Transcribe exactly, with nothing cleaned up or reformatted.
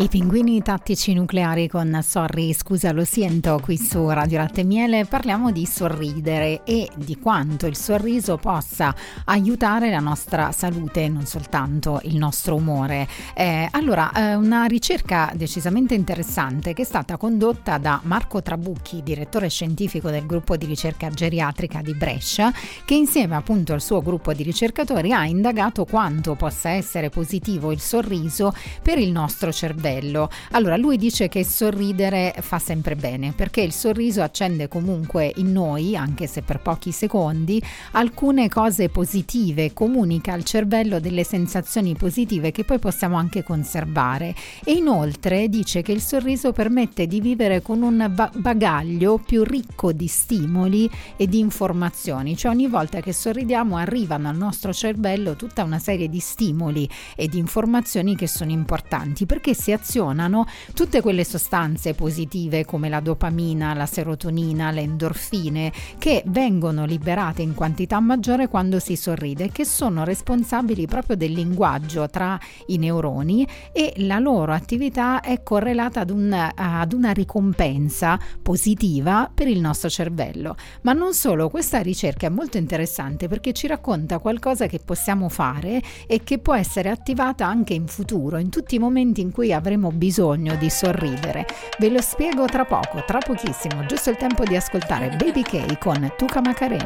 I pinguini tattici nucleari con Sorry, scusa lo siento, qui su Radio Latte e Miele parliamo di sorridere e di quanto il sorriso possa aiutare la nostra salute, non soltanto il nostro umore. Eh, allora, eh, una ricerca decisamente interessante che è stata condotta da Marco Trabucchi, direttore scientifico del gruppo di ricerca geriatrica di Brescia, che insieme appunto al suo gruppo di ricercatori ha indagato quanto possa essere positivo il sorriso per il nostro cervello. Allora, lui dice che sorridere fa sempre bene, perché il sorriso accende comunque in noi, anche se per pochi secondi, alcune cose positive, comunica al cervello delle sensazioni positive che poi possiamo anche conservare. E inoltre dice che il sorriso permette di vivere con un bagaglio più ricco di stimoli e di informazioni, cioè ogni volta che sorridiamo arrivano al nostro cervello tutta una serie di stimoli e di informazioni che sono importanti, perché si azionano tutte quelle sostanze positive come la dopamina, la serotonina, le endorfine, che vengono liberate in quantità maggiore quando si sorride, che sono responsabili proprio del linguaggio tra i neuroni, e la loro attività è correlata ad, un, ad una ricompensa positiva per il nostro cervello. Ma non solo, questa ricerca è molto interessante perché ci racconta qualcosa che possiamo fare e che può essere attivata anche in futuro, in tutti i momenti in cui avremo bisogno di sorridere. Ve lo spiego tra poco, tra pochissimo, giusto il tempo di ascoltare Baby K con Tuca Macarena.